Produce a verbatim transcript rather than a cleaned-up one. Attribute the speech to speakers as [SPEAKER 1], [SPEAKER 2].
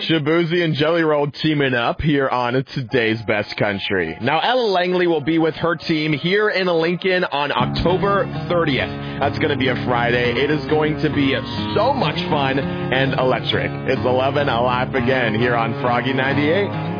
[SPEAKER 1] Shabuzi and Jelly Roll teaming up here on Today's Best Country. Now, Ella Langley will be with her team here in Lincoln on October thirtieth. That's going to be a Friday. It is going to be so much fun and electric. It's eleven, I'll laugh again here on Froggy ninety-eight.